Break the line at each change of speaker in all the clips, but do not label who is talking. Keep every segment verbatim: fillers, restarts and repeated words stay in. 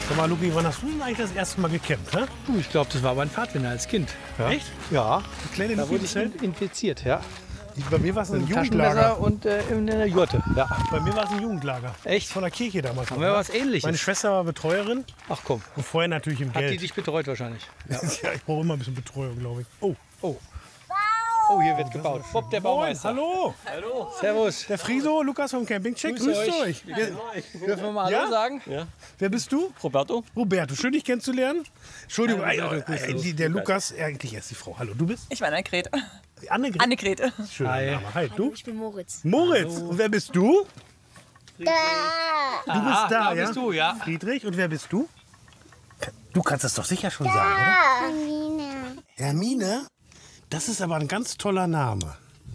Sag mal, Luki, wann hast du denn eigentlich das erste Mal gecampt? Hä?
Du, ich glaube, das war mein Pfadfinder als Kind. Ja.
Echt?
Ja.
Die kleine
Da
Luki
wurde
im
ich
Zelt?
infiziert, ja.
Bei mir war es ein
Mit dem
Jugendlager.
Taschenmesser und äh, in der Jurte. Ja.
Bei mir war es ein Jugendlager.
Echt?
Von der Kirche damals.
Haben
noch,
wir
ne?
was Ähnliches?
Meine Schwester war Betreuerin
Ach komm,
und vorher natürlich im
hat die
Geld.
dich betreut wahrscheinlich.
Ja, ich brauche immer ein bisschen Betreuung, glaube ich. Oh,
Oh. Oh, hier wird gebaut. Bob, der
Moin,
Baumeister.
hallo.
Hallo. Servus.
Der Friso, Lukas vom Campingcheck. Grüßt euch. Wer,
Dürfen wir mal Hallo
Ja?
sagen?
wer bist du?
Roberto?
Roberto, schön dich kennenzulernen. Entschuldigung, äh, äh, die, der Lukas, äh, eigentlich erst die Frau. Hallo, du bist?
Ich bin Annegret.
Annegret.
Annegret.
Schöner
Hi.
Name. Hi, du?
Ich bin Moritz.
Moritz. Und wer bist du? Du bist
Ah,
da,
da
ja?
bist du, ja.
Friedrich. Und wer bist du? Du kannst das doch sicher schon sagen, oder?
Hermine.
Hermine? Das ist aber ein ganz toller Name.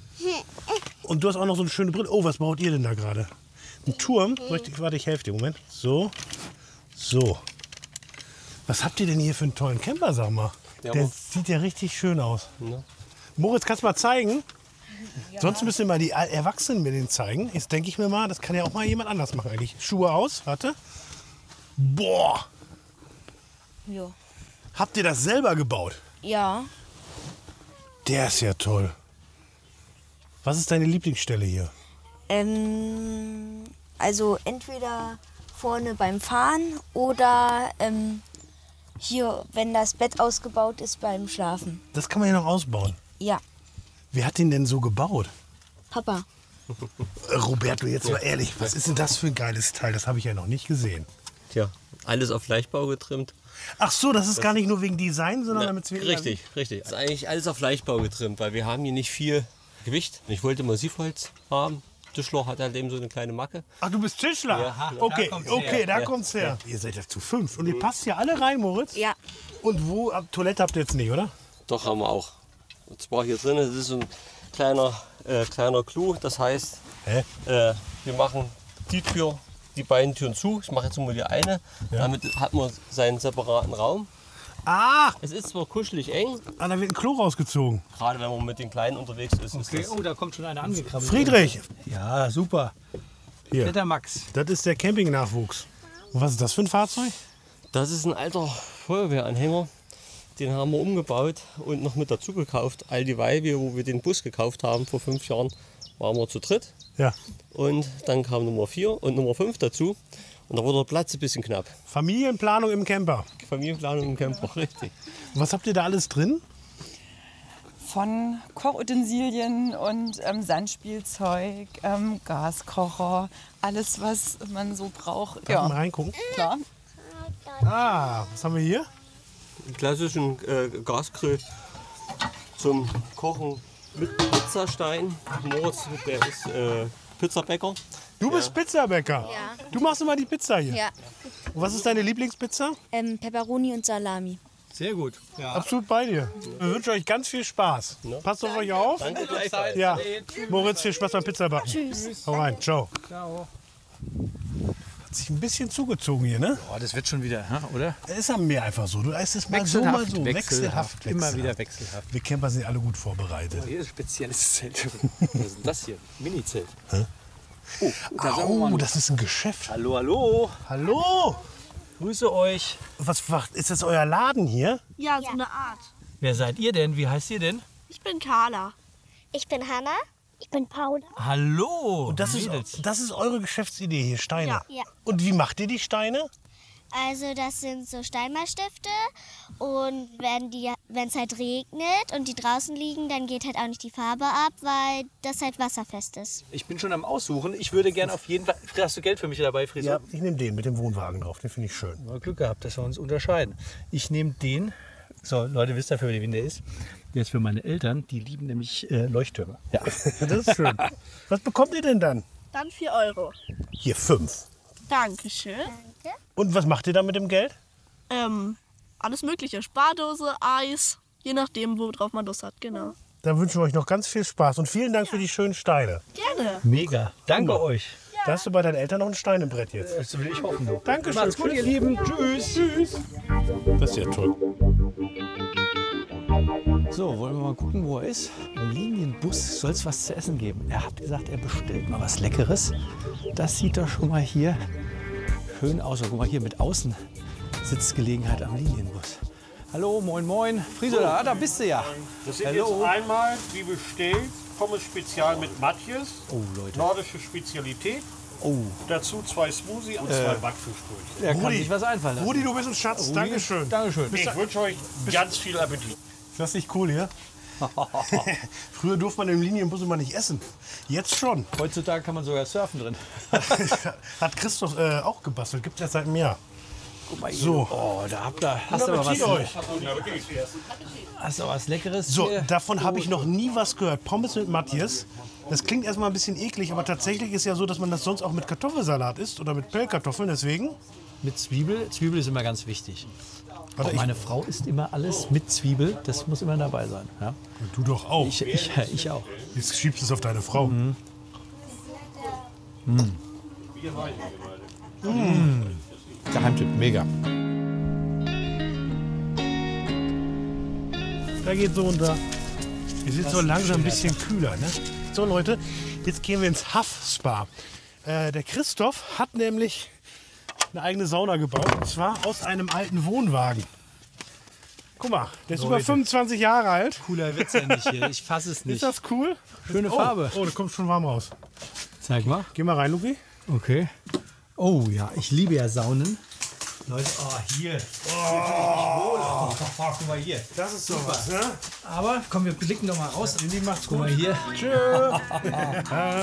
Und du hast auch noch so eine schöne Brille. Oh, was baut ihr denn da gerade? Ein Turm? Soll ich, warte, ich helfe dir. Moment. So. So. Was habt ihr denn hier für einen tollen Camper, sag mal?
Ja,
Der
Mo-
sieht ja richtig schön aus.
Ja.
Moritz, kannst du mal zeigen? Sonst müssen wir mal die Erwachsenen mir den zeigen. Jetzt denke ich mir mal, das kann ja auch mal jemand anders machen eigentlich. Schuhe aus, warte. Boah!
Ja.
Habt ihr das selber gebaut?
Ja.
Der ist ja toll. Was ist deine Lieblingsstelle hier?
Ähm, also entweder vorne beim Fahren oder ähm, hier, wenn das Bett ausgebaut ist, beim Schlafen.
Das kann man ja noch ausbauen.
Ja.
Wer hat den denn so gebaut?
Papa.
Äh, Roberto, jetzt mal ehrlich, was ist denn das für ein geiles Teil? Das habe ich ja noch nicht gesehen.
Tja, alles auf Leichtbau getrimmt.
Ach so, das ist gar nicht nur wegen Design, sondern
Ja,
damit es weniger...
richtig, richtig. Das ist eigentlich alles auf Leichtbau getrimmt, weil wir haben hier nicht viel Gewicht. Ich wollte Massivholz haben. Tischler hat halt eben so eine kleine Macke.
Ach, du bist Tischler?
Ja.
Okay,
Da kommt's
okay,
her.
da
Ja.
kommt's her. Ihr seid ja zu fünf und ihr passt hier alle rein, Moritz?
Ja.
Und wo? ab- Toilette habt ihr jetzt nicht, oder?
Doch, haben wir auch. Und zwar hier drin, das ist so ein kleiner, äh, kleiner Clou. Das heißt,
Hä?
äh, wir machen die Tür, die beiden Türen zu. Ich mache jetzt nur die eine. Damit hat man seinen separaten Raum.
Ah,
Es ist zwar kuschelig eng,
ah, da wird ein Klo rausgezogen.
gerade wenn man mit den Kleinen unterwegs ist. ist
Okay,
das
oh, da kommt schon einer angekrabbelt.
Friedrich,
Ja, super.
hier,
Netter Max.
das ist der Campingnachwuchs. Und was ist das für ein Fahrzeug?
Das ist ein alter Feuerwehranhänger. Den haben wir umgebaut und noch mit dazu gekauft. All dieweil, wir, wo wir den Bus gekauft haben vor fünf Jahren, waren wir zu dritt.
Ja,
Und dann kam Nummer vier und Nummer fünf dazu. Und da wurde der Platz ein bisschen knapp.
Familienplanung im Camper.
Familienplanung im Camper, richtig.
Und was habt ihr da alles drin?
Von Kochutensilien und ähm, Sandspielzeug, ähm, Gaskocher, alles, was man so braucht.
Darf ich mal
Ja,
reingucken?
klar.
Ah, was haben wir hier?
Einen klassischen äh, Gasgrill zum Kochen mit Pizzastein. Moritz, der ist äh, Pizzabäcker.
Du bist Pizzabäcker.
Ja.
Du machst immer die Pizza hier.
Ja.
Und was ist deine Lieblingspizza?
Ähm, Pepperoni und Salami.
Sehr gut. Ja.
Absolut bei dir. Wir wünschen euch ganz viel Spaß. Passt auf euch auf.
Danke gleichfalls.
Ja. Moritz, viel Spaß beim Pizzabacken.
Tschüss.
Hau rein. Ciao.
Ciao.
Hat sich ein bisschen zugezogen hier, ne?
Oh, das wird schon wieder, hm, oder?
Es ist am Meer einfach so. Du heißt es mal so, mal so. Wechselhaft.
Immer
wechselhaft.
wieder wechselhaft.
Wir Camper sind alle gut vorbereitet.
Hier ist ein spezielles Zelt. Was ist denn das hier? Mini-Zelt. Oh, da sagen wir
Oh,
mal.
das ist ein Geschäft.
Hallo, hallo.
Hallo.
Grüße euch.
Was macht, ist das euer Laden hier?
Ja, so eine Art.
Wer seid ihr denn? Wie heißt ihr denn?
Ich bin Carla.
Ich bin Hanna. Ich bin Paula.
Hallo.
Und das
Mädels.
ist, das ist eure Geschäftsidee hier, Steine.
Ja.
Ja.
Und wie macht ihr die Steine?
Also das sind so Steinmalstifte und wenn die, wenn es halt regnet und die draußen liegen, dann geht halt auch nicht die Farbe ab, weil das halt wasserfest ist.
Ich bin schon am Aussuchen. Ich würde gerne auf jeden Fall. Hast du Geld für mich dabei, Friso?
Ja, ich nehme den mit dem Wohnwagen drauf. Den finde ich schön.
Mal Glück gehabt, dass wir uns unterscheiden. Ich nehme den. So, Leute, wisst ihr, für wen der ist? Der ist für meine Eltern. Die lieben nämlich äh, Leuchttürme. Ja.
Das ist schön. Was bekommt ihr denn dann?
Dann vier Euro.
Hier fünf.
Dankeschön.
Und was macht ihr da mit dem Geld?
Ähm, alles mögliche. Spardose, Eis, je nachdem, worauf man Lust hat, genau.
Dann wünschen wir euch noch ganz viel Spaß und vielen Dank für die schönen Steine.
Gerne.
Mega. Danke
Guck mal.
euch.
Da hast du bei deinen Eltern noch ein Stein im Brett jetzt.
Das will ich hoffen. Du.
Dankeschön.
Macht's gut, ihr Lieben. Tschüss. Tschüss.
Das ist ja toll.
So, wollen wir mal gucken, wo er ist. Im Linienbus soll es was zu essen geben. Er hat gesagt, er bestellt mal was Leckeres. Das sieht doch schon mal hier schön aus. Und guck mal hier mit Außen Sitzgelegenheit am Linienbus. Hallo, moin, moin. Frisola, da bist du ja.
Das sind
Hallo.
jetzt einmal, wie bestellt, Pommes Spezial mit Matjes.
Oh, Leute.
Nordische Spezialität.
Oh,
Dazu zwei Smoothie und zwei Backfischbrötchen.
der kann
Rudi,
sich was einfallen lassen.
Rudi, du bist ein Schatz. Dankeschön.
Dankeschön.
Ich wünsche euch ganz viel Appetit.
Ist das nicht cool hier? Früher durfte man im Linienbus immer nicht essen. Jetzt schon.
Heutzutage kann man sogar surfen drin.
Hat Christoph äh, auch gebastelt. Gibt es erst seit einem Jahr.
Guck mal hier.
So.
Oh, da habt ihr, hast du aber was,
euch.
hast du was Leckeres
So,
hier.
davon habe ich noch nie was gehört. Pommes mit Matjes. Das klingt erstmal ein bisschen eklig, aber tatsächlich ist ja so, dass man das sonst auch mit Kartoffelsalat isst oder mit Pellkartoffeln. Deswegen.
Mit Zwiebel. Zwiebel ist immer ganz wichtig.
Also
Auch
ich,
meine Frau isst immer alles mit Zwiebel. Das muss immer dabei sein. Ja?
du doch auch.
Ich, ich, ich auch.
Jetzt schiebst du es auf deine Frau.
Mhm. Mm. Mm. Geheimtipp, mega.
Da geht so runter. Es wird so langsam ein bisschen kühler. Ne? So Leute, jetzt gehen wir ins Huff-Spa. Äh, der Christoph hat nämlich eine eigene Sauna gebaut. Und zwar aus einem alten Wohnwagen. Guck mal, der ist
Leute.
über fünfundzwanzig Jahre alt.
Cooler Witz endlich hier. Ich fasse es nicht.
Ist das cool?
Schöne
Oh,
Farbe.
oh, da kommt schon warm raus.
Zeig mal.
Geh mal rein, Luki.
Okay. Oh ja, ich liebe ja Saunen. Leute, oh hier. Oh, guck mal hier.
Das ist sowas, ne?
Aber komm, wir blicken doch mal raus.
Die macht's
Guck
gut.
mal hier.
Tschö.